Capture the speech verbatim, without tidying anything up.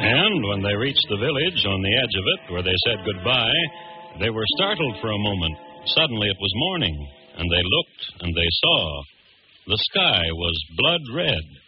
And when they reached the village on the edge of it, where they said goodbye, they were startled for a moment. Suddenly it was morning, and they looked and they saw. The sky was blood red.